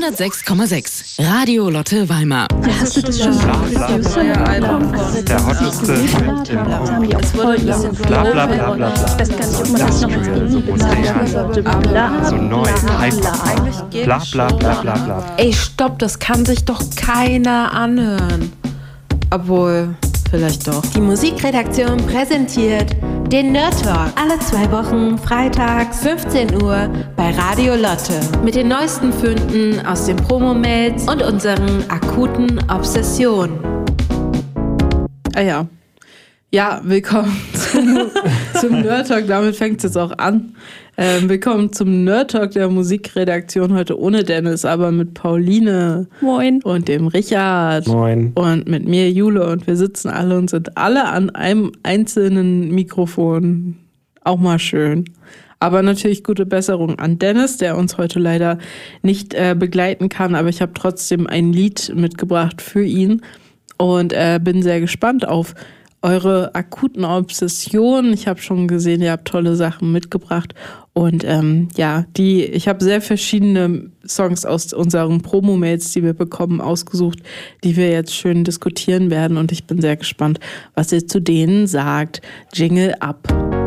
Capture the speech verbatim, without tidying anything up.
hundertsechs Komma sechs Radio Lotte Weimar. Ja, hast du das schon? Der hotteste Hit im Raum. Es wurde ein bisschen Bla bla bla bla bla. Ich weiß gar nicht, ob man das noch So modern, so neu, hyper. Bla bla bla bla bla. Ey, stopp, das kann sich doch keiner anhören. Obwohl, vielleicht doch. Die Musikredaktion präsentiert den Nerd Talk. Alle zwei Wochen, freitags, fünfzehn Uhr bei Radio Lotte. Mit den neuesten Fünden aus den Promo-Mails und unseren akuten Obsessionen. Ah ja. Ja, willkommen zum, zum Nerd Talk. Damit fängt es jetzt auch an. Ähm, willkommen zum Nerd Talk der Musikredaktion. Heute ohne Dennis, aber mit Pauline. Moin. Und dem Richard. Moin. Und mit mir, Jule. Und wir sitzen alle und sind alle an einem einzelnen Mikrofon. Auch mal schön. Aber natürlich gute Besserung an Dennis, der uns heute leider nicht äh, begleiten kann. Aber ich habe trotzdem ein Lied mitgebracht für ihn. Und äh, bin sehr gespannt auf eure akuten Obsessionen. Ich habe schon gesehen, ihr habt tolle Sachen mitgebracht. Und ähm, ja, die, ich habe sehr verschiedene Songs aus unseren Promo-Mails, die wir bekommen, ausgesucht, die wir jetzt schön diskutieren werden. Und ich bin sehr gespannt, was ihr zu denen sagt. Jingle ab.